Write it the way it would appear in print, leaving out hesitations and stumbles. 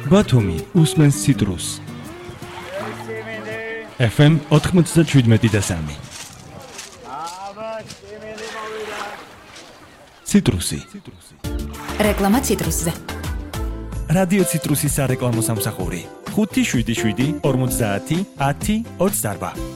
ბათუმი უსმენს ციტრუს. FM 97.3. ციტრუსი. რეკლამა ციტრუსზე. რადიო ციტრუსის სარეკლამო სამსახური 577 50 10 28.